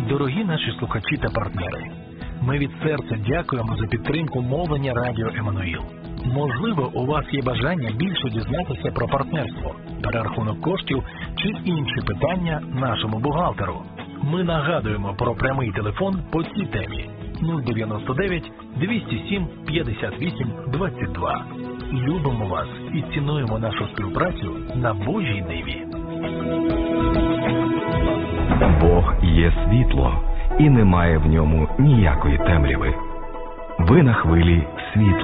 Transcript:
Дорогі наші слухачі та партнери, ми від серця дякуємо за підтримку мовлення Радіо Еммануїл. Можливо, у вас є бажання більше дізнатися про партнерство, перерахунок коштів чи інші питання нашому бухгалтеру. Ми нагадуємо про прямий телефон по цій темі 099 207 58 22. Любимо вас і цінуємо нашу співпрацю на Божій ниві. Бог є світло, і немає в ньому ніякої темряви. Ви на хвилі світла.